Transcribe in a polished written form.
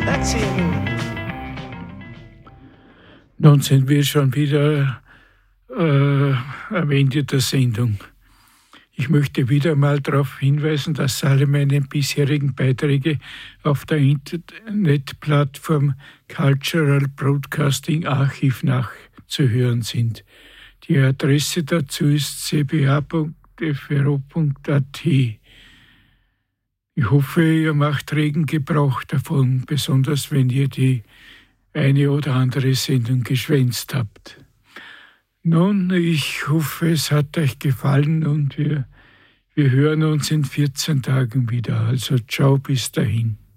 That's the moon. Nun sind wir schon wieder am Ende der Sendung. Ich möchte wieder mal darauf hinweisen, dass alle meine bisherigen Beiträge auf der Internetplattform Cultural Broadcasting Archive nachzuhören sind. Die Adresse dazu ist cba.fro.at. Ich hoffe, ihr macht regen Gebrauch davon, besonders wenn ihr die eine oder andere Sendung geschwänzt habt. Nun, ich hoffe, es hat euch gefallen und wir hören uns in 14 Tagen wieder. Also ciao, bis dahin.